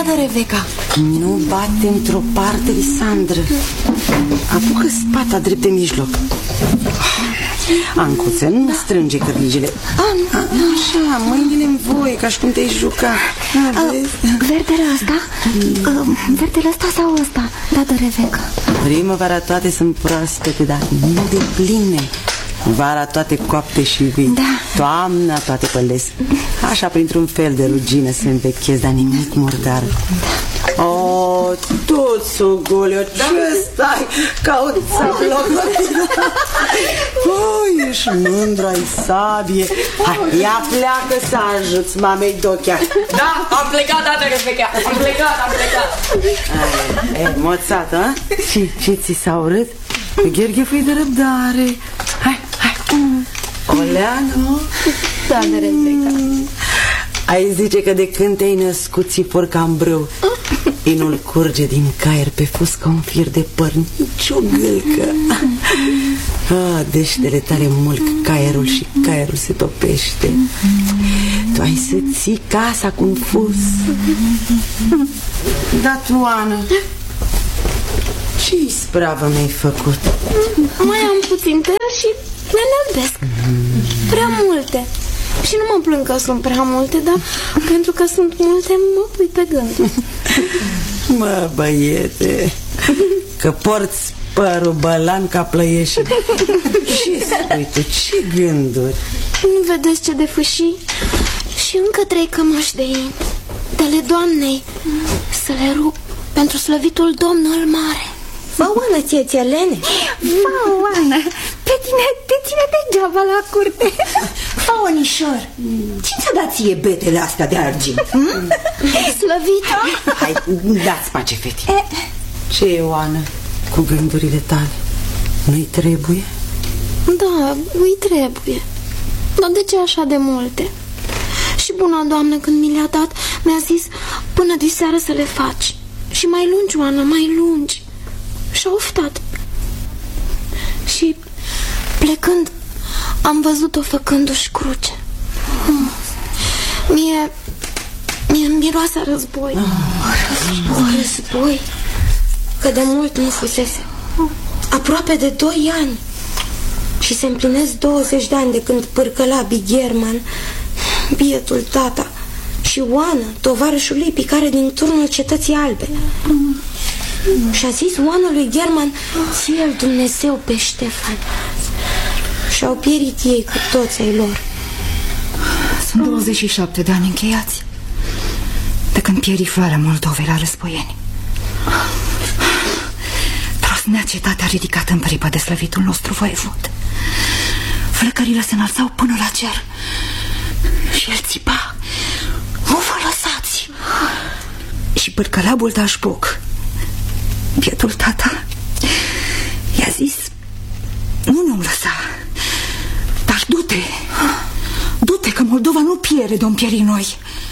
da, Rebecca. Nu bate într-o parte, Lisandră. Apucă spata drept de mijloc. Ancuță, nu strânge cărligile. Așa, mâinile în voie, ca și cum te-ai juca. Verdele ăsta? Verdele ăsta sau ăsta? Da, Rebecca. Primăvara toate sunt proaspete, dar nu de pline. Vara toate coapte și vii. Da. Toamna toate pălesc. Așa, printr-un fel de rugină se învechesc, dar nimic murdar. Oh, tot sugulio, ce stai ca un țaploc? Oh, ești mândru, ai sabie. Hai, ia pleacă să ajuți mamei Dochea. Da, am plecat, tată Rebecca. Am plecat. Moțată, a? Și ți s-a urât? Gherghefui de răbdare. Hai. Oleanu. Da, Rebecca. Ai zice că de când te-ai născut ți porca în brâu. Inul curge din caier pe fus ca un fir de păr, nici o gâlcă. Deștele tale mulc caierul și caierul se topește. Tu ai să ții casa cu un fus. Da, tu, Ana, ce ispravă mi-ai făcut? Mai am puțin tăier și le năbesc. Prea multe. Și nu mă plâng că sunt prea multe, dar pentru că sunt multe mă pui pe gând. Mă, băiete, că porți părul bălan ca plăiești. Ce spui tu? Ce gânduri? Nu vedeți ce de fâșii? Și încă 3 cămăși de in, de ale Doamnei, să le rup pentru slăvitul Domnul mare. Oană, ție, Lene? Oană, pe tine te ține degeaba la curte. Faonișor, cine ți-a dat ție betele astea de argint? Slăvita? Hai, dați pace, fete. Ce e, Oană, cu gândurile tale? Nu-i trebuie? Da, îi trebuie. Dar de ce așa de multe? Și buna Doamnă, când mi le-a dat, mi-a zis până diseară să le faci. Și mai lungi, Oană, mai lungi. Și-a oftat. Și plecând am văzut-o făcându-și cruce. Mie-mi miroase a război. Război? Că de mult nu fusese. Aproape de 2 ani. Și se împlinesc 20 de ani de când pârcăla Bigherman, bietul tata, și Oană, tovarășul ei, picare din turnul Cetății Albe. Și-a zis Oană lui German: ție-l Dumnezeu pe Ștefan. Și-au pierit ei cu toți ai lor. Sunt 27 de ani încheiați de când pieri floarea Moldovei la războieni. Trosnea cetatea ridicată în pripă de slăvitul nostru voievod. Flăcările se înălțau până la cer și el țipa: nu vă lăsați! Și pârcălabul Dașboc, bietul tata, i-a zis: nu ne-om lăsa, dar du-te, du-te, că Moldova nu pierde de-om pieri noi.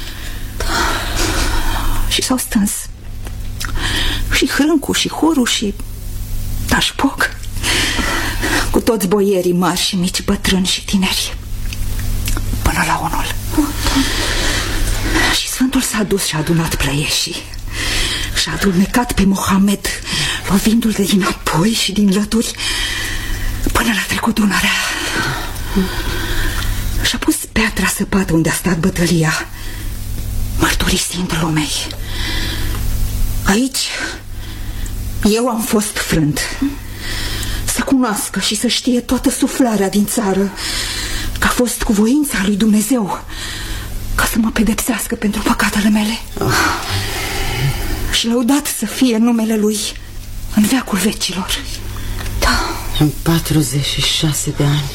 Și s-au stâns și Hrâncu și Horu și Dașboc, cu toți boierii mari și mici, bătrâni și tineri, până la unul. Și Sfântul s-a dus și a adunat plăieșii și a adulmecat pe Mohamed, lovindu-l de dinapoi și din lături până l-a trecut Dunărea. Și-a pus piatra săpată unde a stat bătălia, mărturisind lumei: aici eu am fost frânt. Să cunoască și să știe toată suflarea din țară că a fost cu voința lui Dumnezeu ca să mă pedepsească pentru păcatele mele. Și lăudat să fie numele lui în veacul vecilor. Da. În 46 de ani,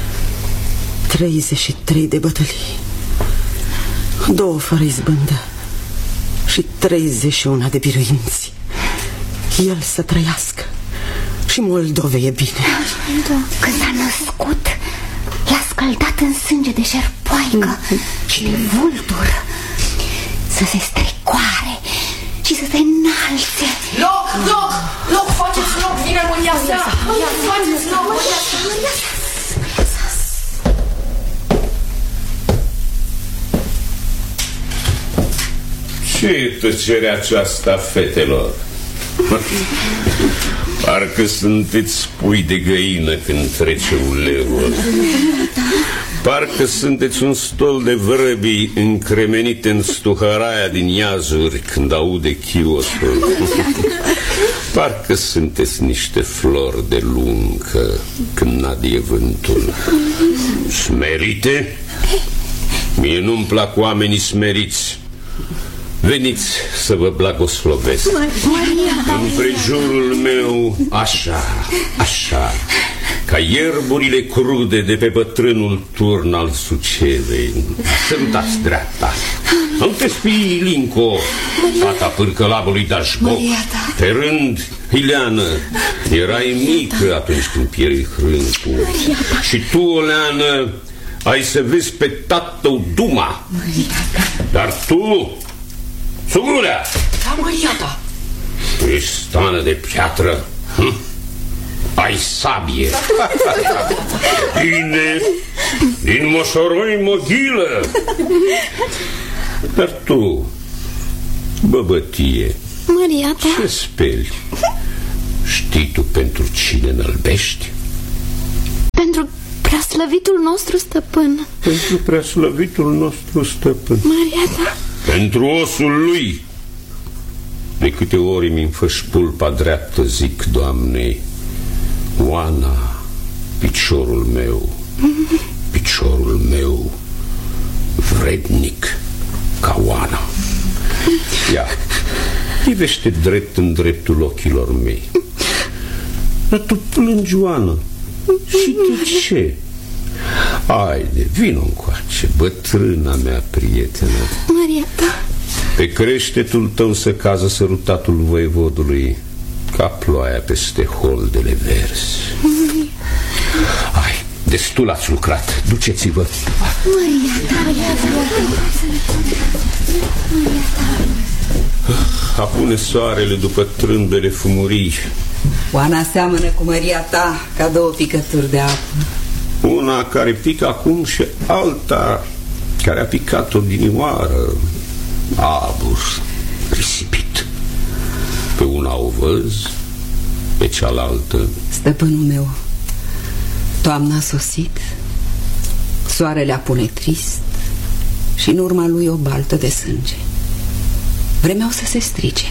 33 de bătălii, 2 fără izbândă și 31 de biruinți. El să trăiască și Moldovei e bine. Da. Când s-a născut, l-a scăldat în sânge de șerpoaică și de vultur, să se strecoare și să se înalțe. Loc, faceți loc, vine mânia sa. Faceți loc, mânia sa. Ce e tăcerea aceasta, fetelor? Parcă sunteți pui de găină când trece uleul. Parcă sunteți un stol de vrăbii încremenite în stuhăraia din iazuri când aude chiosul. Parcă sunteți niște flori de luncă când nadie vântul. Smerite? Mie nu-mi plac oamenii smeriți. Veniți să vă blagoslovesc. În prejurul meu, așa, ca ierburile crude de pe bătrânul turn al Sucevei. Sărutați dreapta. Nu te spii, Linco, fata pârcălabului Dașboc. Pe rând, Ileană, erai mică atunci când pieri hrâncul. Și tu, Oleană, ai să vezi pe tatăl Duma. Dar tu, Sugurea! Da, Măriata! Tu ești stană de piatră. Ai sabie. Bine, din moșoroi moghilă. Dar tu, băbătie, Măriata, ce speli? Știi tu pentru cine înălbești? pentru preaslăvitul nostru stăpân. Pentru preaslăvitul nostru stăpân. Măriata, pentru osul lui. De câte ori mi înfăși pulpa dreaptă, zic Doamnei: Oana, piciorul meu vrednic ca Oana. Ia, privește drept în dreptul ochilor mei. Dar tu plângi, Oana. Și de ce? Haide, vino încoace, bătrâna mea prietenă. Măriata, Pe creștetul tău să cază sărutatul voievodului ca ploaia peste holdele verzi. Hai, destul ați lucrat, duceți-vă. Apune soarele după trâmbele fumurii. Oana seamănă cu Măria ta ca două picături de apă. Una care pică acum și alta care a picat odinioară. Abur, risipit. Pe una o văz, pe cealaltă. Stăpânul meu, toamna a sosit, soarele apune trist și în urma lui o baltă de sânge. Vremea o să se strice.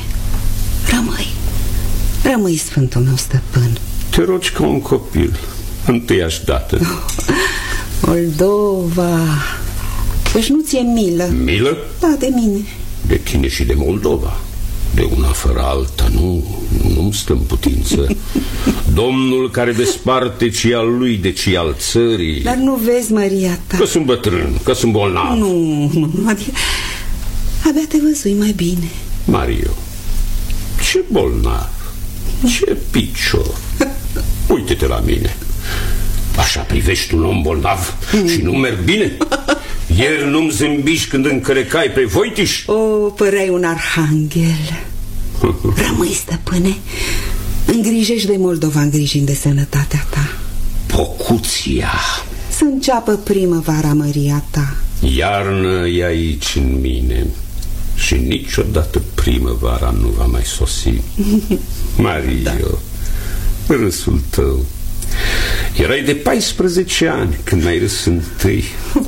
Rămâi, sfântul meu stăpân. Te rogi ca un copil, întâiași dată. Moldova, păi nu ți-e milă? Milă? Da, de mine. De tine și de Moldova. De una fără alta nu-mi stă în putință. Domnul care desparte ce al lui de ce al țării. Dar nu vezi, Măria ta? Că sunt bătrân, că sunt bolnav. Nu, adică abia te văzui mai bine. Mario, ce bolnav, ce picior. Uite-te la mine. Așa privești un om bolnav și nu merg bine? Ieri nu-mi zâmbiși când încărecai pe Voitiș? O, păreai un arhanghel. Rămâi, stăpâne. Îngrijești de Moldova, îngrijind de sănătatea ta. Pocuția. Să înceapă primăvara, Măria ta. Iarnă e aici în mine și niciodată primăvara nu va mai sosi. Mario, râsul tău. Erai de 14 ani când ai râs întâi.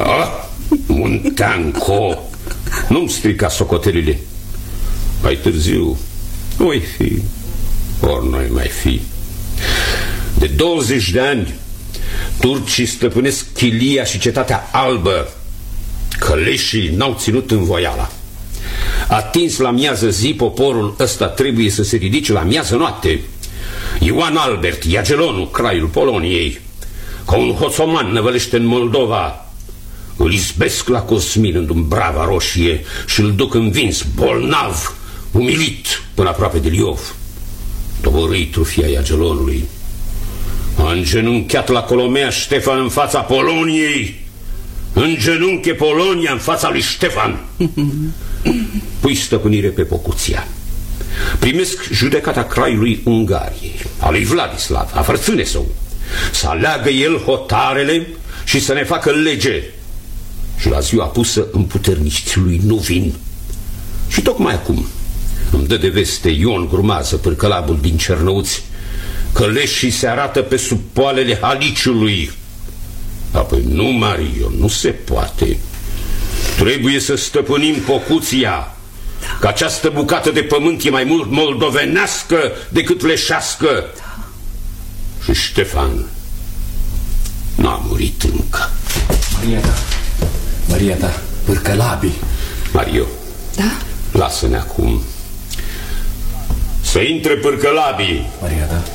Munteanco, nu-mi strica socotelile. Mai târziu voi fi, ori noi mai fi. De 20 de ani turcii stăpânesc Chilia și Cetatea Albă. Căleșii n-au ținut în voiala. Atins la miază zi, poporul ăsta trebuie să se ridice la miază noapte. Ioan Albert, Iagelonul, craiul Poloniei, ca un hoțoman năvălește în Moldova. Îl izbesc la Cosmin în Brava Roșie și îl duc învins, bolnav, umilit, până aproape de Liov. Doborâi trufia Iagelonului. A îngenunchiat la Colomea Ștefan în fața Poloniei. Îngenunche Polonia în fața lui Ștefan. Pui stăpânire pe Pocuția. Primesc judecata craiului Ungariei, a lui Vladislav, a frățâne său. Să aleagă el hotarele și să ne facă lege. Și la ziua pusă împuterniciți lui nu vin. Și tocmai acum îmi dă de veste Ion Grumază, pârcălabul din Cernăuți, că leșii se arată pe sub poalele Haliciului. Apoi nu, Mario, nu se poate. Trebuie să stăpânim Pocuția, că această bucată de pământ e mai mult moldovenească decât leșească. Și Ștefan n-a murit încă. Maria ta, pârcălabii. Mario, Da? lasă-ne acum. Să intre pârcălabii. Maria ta.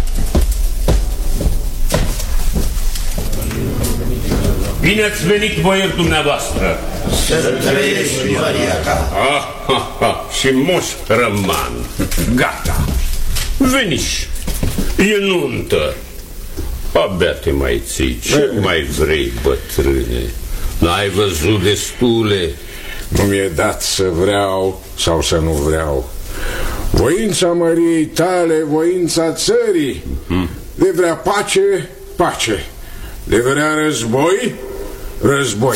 Bine ați venit, boieri dumneavoastră. Să trăiești, Maria ta. Și moș Răman. Gata. Veniți. E nuntă. Abia te mai ții. Ce mai vrei, bătrâne? N-ai văzut destule? Nu mi-e dat să vreau sau să nu vreau. Voința Măriei tale, voința țării. De vrea pace, pace. De vrea război, război.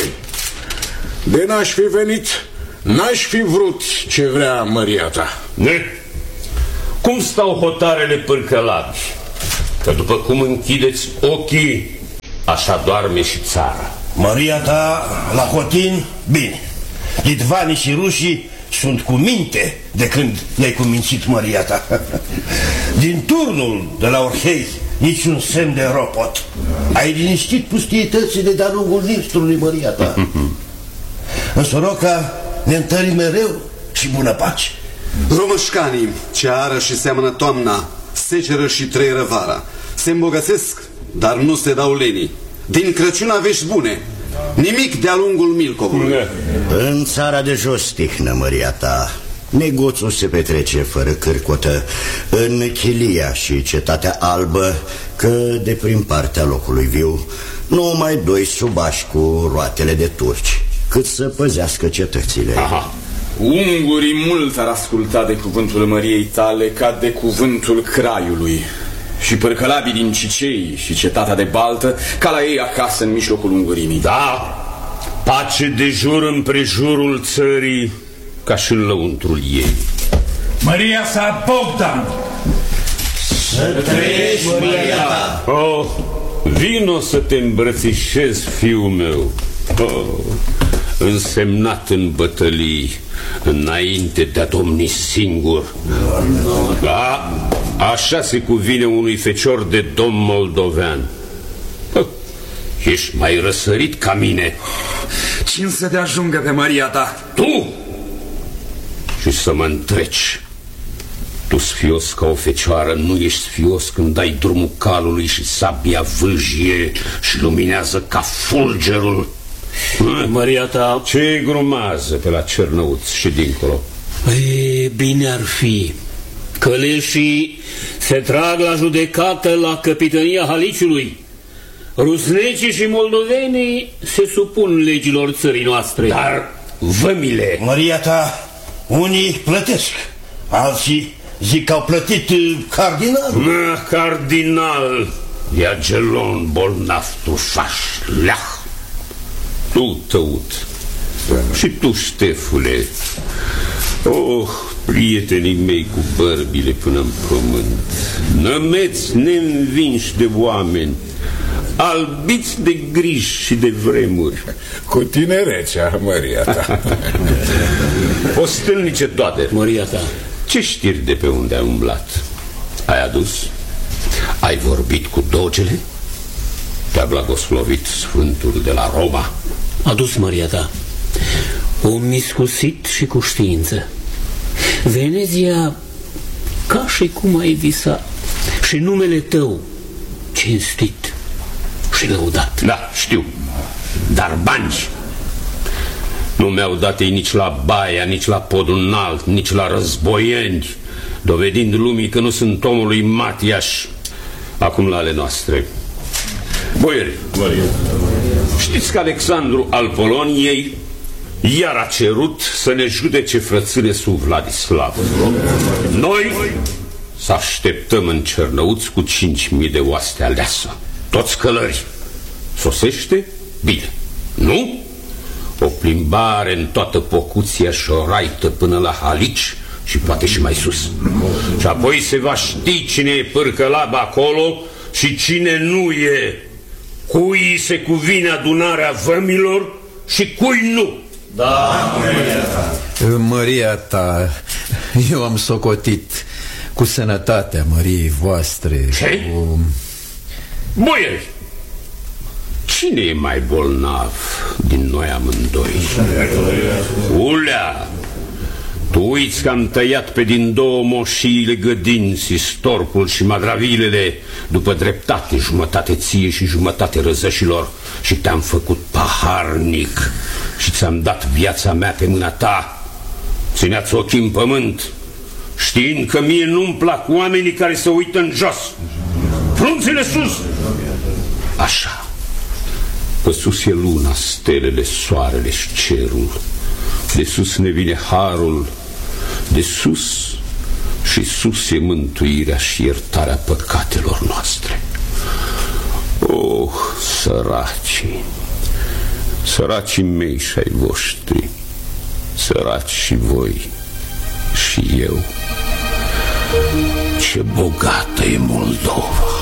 De n-aș fi venit, n-aș fi vrut ce vrea Maria ta. Cum stau hotarele pârcălabi? Că după cum închideți ochii, așa doarme și țara. Maria ta, la Hotin, bine. Litvanii și rușii sunt cu minte de când le-ai cumințit, Maria ta. Din turnul de la Orhei, niciun semn de ropot. Ai liniștit pustietățile de-a lungul Nistrului, Maria ta. În Soroca ne întărim mereu și bună pace. Româșcanii, ce ară și seamănă toamna, seceră și trăieră vara, se îmbogățesc, dar nu se dau lenii. Din Crăciun avești bune, nimic de-a lungul Milcovului. În țara de jos tihnă, Maria ta. Negoțul se petrece fără cârcotă în Chilia și Cetatea Albă, că de prin partea locului viu numai doi subași cu roatele de turci, cât să păzească cetățile. Aha. Ungurii mult ar asculta de cuvântul Măriei tale ca de cuvântul Craiului. Și pârcălabii din Cicei și Cetatea de Baltă ca la ei acasă în mijlocul ungurimii. Da, pace de jur împrejurul țării ca și în lăuntrul ei. Maria sa Bogdan. Să trăiești, Maria ta. Oh, vino să te îmbrățișez, fiul meu. Oh, însemnat în bătălii, înainte de a domni singur. Da, așa se cuvine unui fecior de domn moldovean. Ești mai răsărit ca mine. Cine să te ajungă pe Maria ta? Tu! Și să mă întreci. Tu sfios ca o fecioară, nu ești sfios când dai drumul calului și sabia vâjie și luminează ca fulgerul. Maria ta... Ce grumază pe la Cernăuți și dincolo? Ei, bine ar fi că leșii se trag la judecată la Căpitănia Haliciului. Rusnecii și moldovenii se supun legilor țării noastre. Dar vămile... Maria ta, unii plătesc, alții zic că au plătit cardinalul. Cardinal, ia gelon, bolnav, trufaș, leah. Tu, Tăut, și tu, Ștefule. Oh, prietenii mei cu bărbile până în pământ, nămeți neînvinși de oameni, albiți de griji și de vremuri. Cu tinerețea, Maria ta. Postelnice toate. Maria ta, ce știri de pe unde ai umblat? Ai adus? Ai vorbit cu dogele? Te-a blagoslovit Sfântul de la Roma? adus, Maria ta, om iscusit și cu știință. Venezia ca și cum ai visat, și numele tău cinstit și lăudat. Da, știu, dar bani nu mi-au dat ei nici la Baia, nici la Podul Înalt, nici la războieni, dovedind lumii că nu sunt omului Matiaș acum la ale noastre. Boieri, știți că Alexandru al Poloniei iar a cerut să ne judece frățâne sub Vladislav. Noi să așteptăm în Cernăuți cu 5.000 de oaste aleasă, toți călări. Sosește? Bine. Nu? o plimbare în toată Pocuția și o raită până la Halici și poate și mai sus. Și apoi se va ști cine e pârcălab acolo și cine nu e, cui se cuvine adunarea vămilor și cui nu. Da, Măria ta, eu am socotit cu sănătatea măriei voastre. Ce? Boieri, cine e mai bolnav din noi amândoi? Ulea, tu uiți că am tăiat pe din două moșiile gădinții, storcul și madravilele, după dreptate, jumătate ție și jumătate răzășilor, și te-am făcut paharnic și ți-am dat viața mea pe mâna ta. Țineați ochii în pământ, știind că mie nu-mi plac oamenii care se uită în jos. Frunțele sus! Așa. Pe sus e luna, stelele, soarele și cerul. De sus ne vine harul, de sus și sus e mântuirea și iertarea păcatelor noastre. Oh, săracii mei și ai voștri, săraci și voi și eu. Ce bogată e Moldova!